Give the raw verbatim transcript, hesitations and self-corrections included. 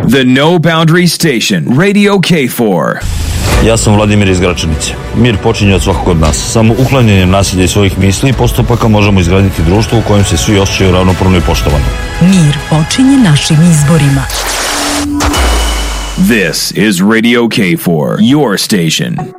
The No Boundary Station, Radio K four. Ja sam Vladimir iz Gračanice. Mir počinje od svakog od nas. Samo uklanjanjem nasilja i svojih misli i postupaka možemo izgraditi društvo u kojem se svi osjećaju ravnopravno i poštovano. Mir počinje našim izborima. This is Radio K four, your station.